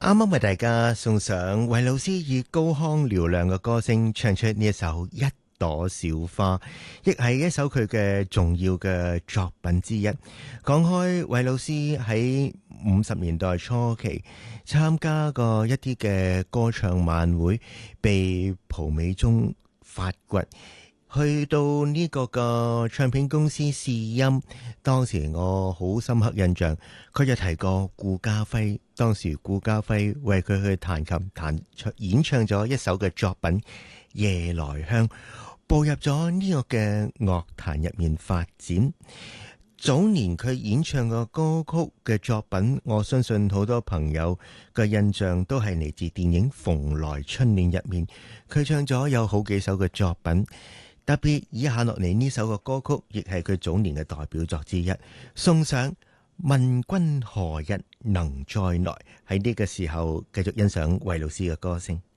啱啱為大家送上韋老師以高腔嘹亮嘅歌聲唱出呢一首《一朵小花》，亦係一首佢嘅重要嘅作品之一。講開韋老師喺50年代初期參加過一啲嘅歌唱晚會，被蒲美忠發掘，去到呢個嘅唱片公司試音。當時我好深刻印象，佢就提過顧嘉輝，當時顧嘉輝為佢去彈琴演唱咗一首嘅作品《夜來香》，步入咗呢個嘅樂壇入面發展。早年佢演唱嘅歌曲嘅作品，我相信好多朋友嘅印象都係嚟自電影《蓬萊春戀》入面，佢唱咗有好幾首嘅作品。特別以下落嚟呢首嘅歌曲，亦係佢早年嘅代表作之一，送上問君何日能再來。喺呢個時候繼續欣賞韋老師嘅歌聲。